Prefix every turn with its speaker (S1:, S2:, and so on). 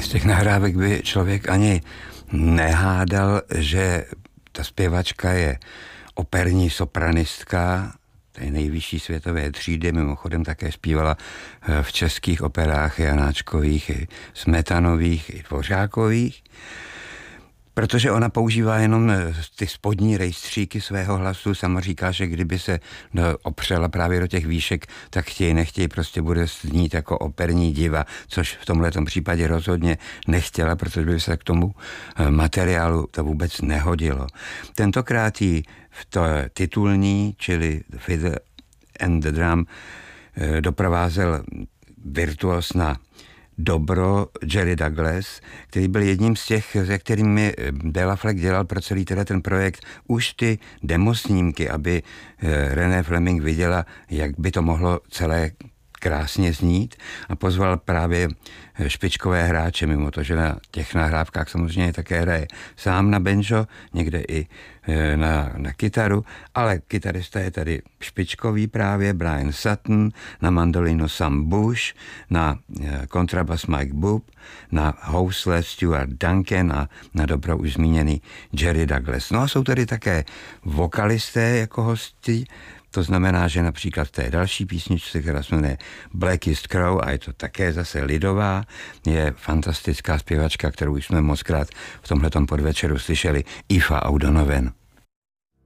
S1: Z těch nahrávek by člověk ani nehádal, že ta zpěvačka je operní sopranistka té nejvyšší světové třídy, mimochodem také zpívala v českých operách Janáčkových, i Smetanových, i Dvořákových, protože ona používá jenom ty spodní rejstříky svého hlasu. Sama říká, že kdyby se opřela právě do těch výšek, tak chtějí, nechtějí, prostě bude znít jako operní diva, což v tomhletom případě rozhodně nechtěla, protože by se k tomu materiálu to vůbec nehodilo. Tentokrát jí v to titulní, čili The Fiddle and the Drum, doprovázel virtuos na dobro Jerry Douglas, který byl jedním z těch, se kterými Béla Fleck dělal pro celý ten projekt už ty demosnímky, aby René Fleming viděla, jak by to mohlo celé krásně znít, a pozval právě špičkové hráče, mimo to, že na těch nahrávkách samozřejmě také hraje sám na banjo, někde i na kytaru, ale kytarista je tady špičkový právě, Brian Sutton, na mandolino Sam Bush, na kontrabas Mike Boob, na housle Stuart Duncan a na dobro už zmíněný Jerry Douglas. No a jsou tady také vokalisté jako hosti. To znamená, že například v té další písničce, která se jmenuje Blackest Crow, a je to také zase lidová, je fantastická zpěvačka, kterou už jsme mockrát v tomhletom podvečeru slyšeli, Aoife O'Donovan.